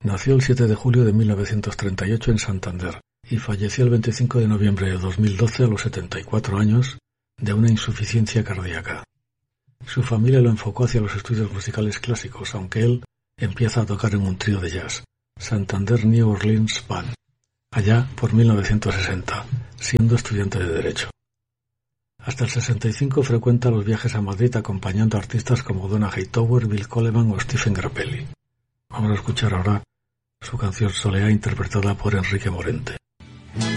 Nació el 7 de julio de 1938 en Santander y falleció el 25 de noviembre de 2012 a los 74 años de una insuficiencia cardíaca. Su familia lo enfocó hacia los estudios musicales clásicos, aunque él empieza a tocar en un trío de jazz, Santander New Orleans Band, allá por 1960, siendo estudiante de Derecho. Hasta el 65 frecuenta los viajes a Madrid acompañando a artistas como Donna Hightower, Bill Coleman o Stephen Grappelli. Vamos a escuchar ahora su canción Soleá, interpretada por Enrique Morente.